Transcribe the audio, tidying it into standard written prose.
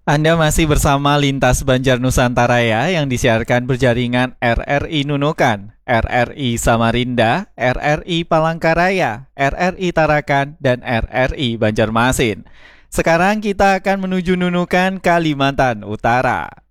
Anda masih bersama Lintas Banjar Nusantara ya, yang disiarkan berjaringan RRI Nunukan, RRI Samarinda, RRI Palangkaraya, RRI Tarakan, dan RRI Banjarmasin. Sekarang kita akan menuju Nunukan, Kalimantan Utara.